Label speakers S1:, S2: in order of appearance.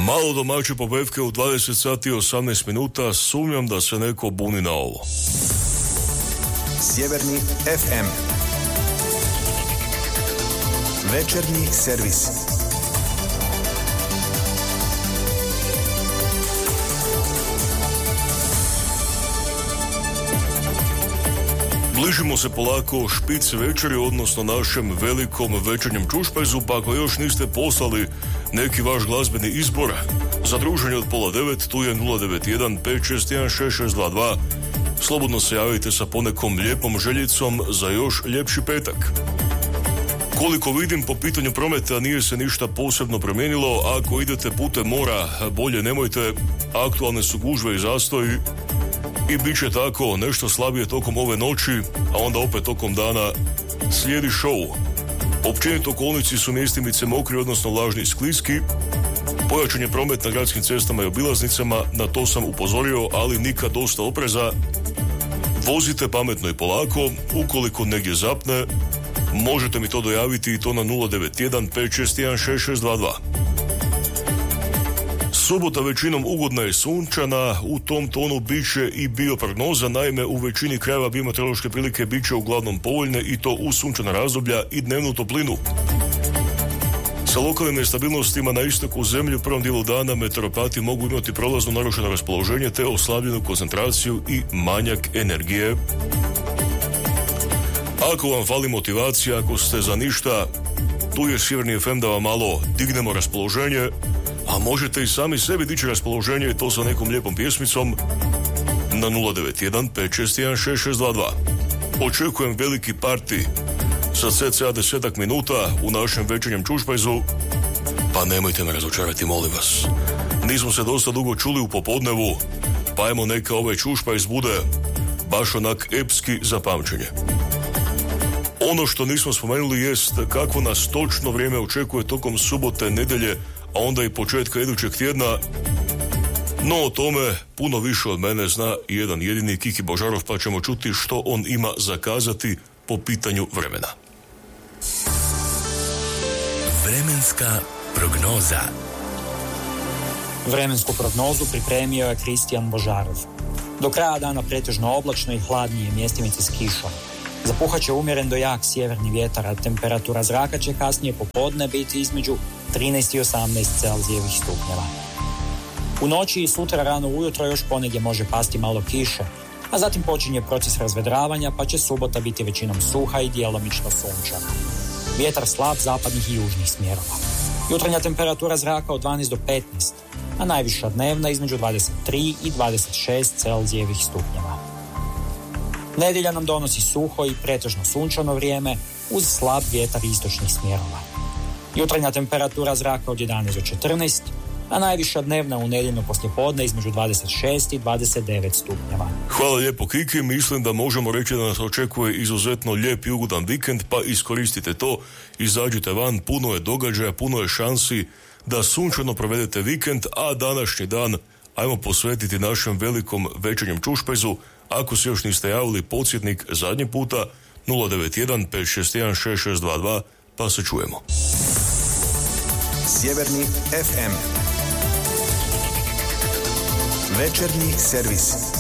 S1: Malo domaće pobevke u 20 sati i 18 minuta, sumnjam da se neko buni na ovo.
S2: Sjeverni FM. Večernji servis.
S1: Bližimo se polako špici večeri, odnosno našem velikom večernjem čušpajzu, pa ako još niste poslali neki vaš glazbeni izbor za druženje od 8:30, tu je 091 561 6622. Slobodno se javite sa ponekom lijepom željicom za još ljepši petak. Koliko vidim, po pitanju prometa nije se ništa posebno promijenilo. Ako idete putem mora, bolje nemojte, aktualne su gužve i zastoji i bit će tako nešto slabije tokom ove noći, a onda opet tokom dana slijedi show. Općenito okolnici su mjestimice mokri, odnosno vlažni i skliski. Pojačan je promet na gradskim cestama i obilaznicama, na to sam upozorio, ali nikad dosta opreza. Vozite pametno i polako, ukoliko negdje zapne, možete mi to dojaviti i to na 091 561 6622. Subota većinom ugodna i sunčana, u tom tonu bit će i bioprognoza, naime u većini krajeva biometeorološke prilike bit će uglavnom povoljne i to u sunčana razdoblja i dnevnu toplinu. Sa lokalnim nestabilnostima na istoku zemlje u prvom dijelu dana meteoropati mogu imati prolazno narušeno raspoloženje te oslabljenu koncentraciju i manjak energije. Ako vam fali motivacija, ako ste za ništa, tu je Sjeverni FM da vam malo dignemo raspoloženje, a možete i sami sebi dići raspoloženje i to sa nekom lijepom pjesmicom na 091 561 6622. Očekujem veliki parti sa cca 10 minuta u našem večernjem čušpajzu, pa nemojte me razočarati, molim vas. Nismo se dosta dugo čuli u popodnevu, pa ajmo neka ovaj čušpajz bude baš onak epski za pamćenje. Ono što nismo spomenuli jest kako nas točno vrijeme očekuje tokom subote, nedjelje, a onda i početka idućeg tjedna. No o tome puno više od mene zna jedan jedini Kiki Božarov, pa ćemo čuti što on ima zakazati po pitanju vremena.
S3: Vremenska prognoza.
S4: Vremensku prognozu pripremio je Kristijan Božarov. Do kraja dana pretežno oblačno i hladnije, mjestimice s kišom. Zapuhat će umjeren do jak sjeverni vjetar, a temperatura zraka će kasnije popodne biti između 13 i 18 Celzijevih stupnjeva. U noći i sutra rano ujutro još ponegdje može pasti malo kiše, a zatim počinje proces razvedravanja, pa će subota biti većinom suha i djelomično sunčana. Vjetar slab zapadnih i južnih smjerova. Jutarnja temperatura zraka od 12 do 15, a najviša dnevna između 23 i 26 Celzijevih stupnjeva. Nedjelja nam donosi suho i pretežno sunčano vrijeme uz slab vjetar istočnih smjerova. Jutarnja temperatura zraka od 11 do 14, a najviša dnevna u nedjeljno poslijepodne između 26 i 29 stupnjeva.
S1: Hvala lijepo Kiki, mislim da možemo reći da nas očekuje izuzetno lijep i ugodan vikend, pa iskoristite to, izađite van, puno je događaja, puno je šansi da sunčano provedete vikend, a današnji dan ajmo posvetiti našem velikom večernjem čušpajzu. Ako se još niste javili, podsjetnik zadnji puta 091 561 6622, pa se čujemo.
S2: Sjeverni FM. Večernji servis.